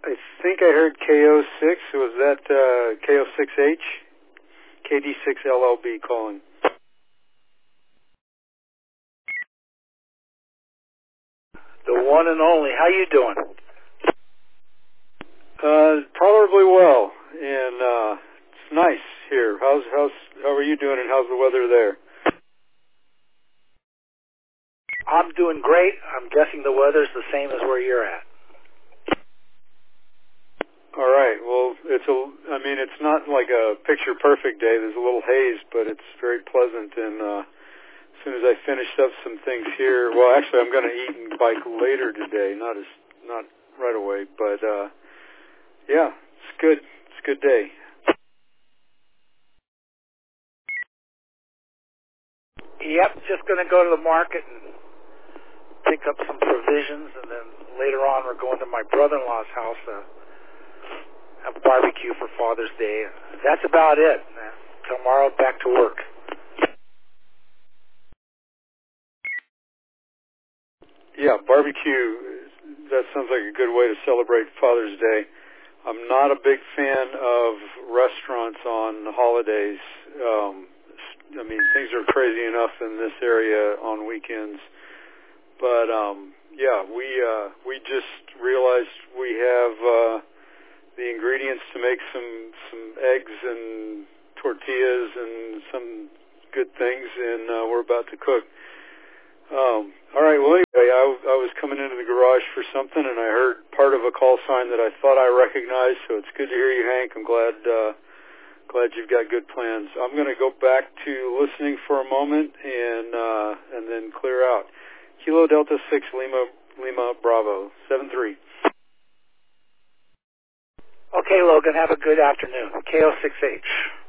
I think I heard KO6. Was that KO6H? KD6LLB calling. The one and only. How you doing? Tolerably well, and it's nice here. How are you doing, and how's the weather there? I'm doing great. I'm guessing the weather's the same as where you're at. All right. Well, it's not like a picture perfect day. There's a little haze, but it's very pleasant. And as soon as I finish up some things here, well, actually, I'm going to eat and bike later today. Not right away, but yeah, it's good. It's a good day. Yep, just going to go to the market and pick up some provisions, and then later on we're going to my brother-in-law's house to have a barbecue for Father's Day. That's about it. Tomorrow, back to work. Yeah, barbecue, that sounds like a good way to celebrate Father's Day. I'm not a big fan of restaurants on holidays. Things are crazy enough in this area on weekends. But, we just realized we have the ingredients to make some eggs and tortillas and some good things, and we're about to cook. All right, well, anyway, I was coming into the garage for something, and I heard part of a call sign that I thought I recognized, so it's good to hear you, Hank. I'm glad you've got good plans. I'm going to go back to listening for a moment and then clear out. Kilo Delta 6 Lima Bravo 73. Okay, Logan, have a good afternoon. KO6H.